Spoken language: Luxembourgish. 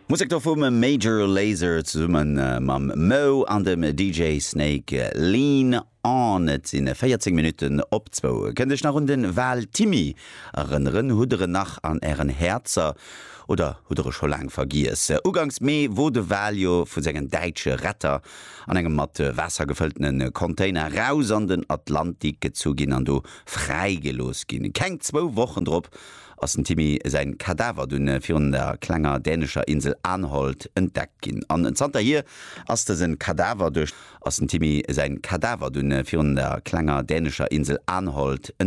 Musik da vum Major Lazer zusammen mam Mo an dem DJ Snake Lean On in 14 Minuten op 2. Kennech nach run den Val Timmy erinnern hudere nach an Ären Herzer oder hudere schon lang vergies. Ugangs mei wo de Valio vu segen deitsche Retter an engem mat wassergefüllten Container raus an den Atlantik gezugin an du freigelos gin. Keng 2 Wochen drop ass den Timmy sein Kadaver dunne virun der klenger dänischer Insel Anholt entdeckt gin. An den Zter hier ass der sen Kadaver duch ass den Timmy sein Kadaver dunne virun der klenger dänischer Insel Anholt